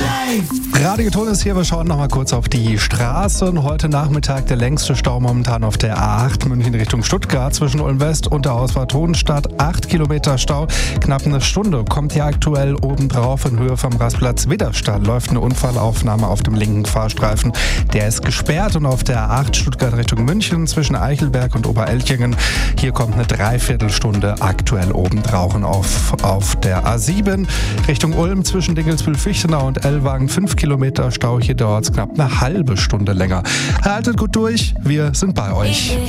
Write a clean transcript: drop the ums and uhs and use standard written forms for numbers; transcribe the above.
Radio Ton ist hier, wir schauen noch mal kurz auf die Straßen. Heute Nachmittag der längste Stau momentan auf der A8 München Richtung Stuttgart zwischen Ulm West und der Ausfahrt Hohenstadt. 8 Kilometer Stau, knapp eine Stunde. Kommt hier aktuell obendrauf in Höhe vom Rastplatz Widderstall. Läuft eine Unfallaufnahme auf dem linken Fahrstreifen. Der ist gesperrt und auf der A8 Stuttgart Richtung München zwischen Eichelberg und Oberelchingen. Hier kommt eine Dreiviertelstunde aktuell obendrauf auf der A7 Richtung Ulm zwischen Dingelsbühl-Fichtenau und Ellwangen. 5 Kilometer Stau, hier dauert es knapp eine halbe Stunde länger. Haltet gut durch, wir sind bei euch.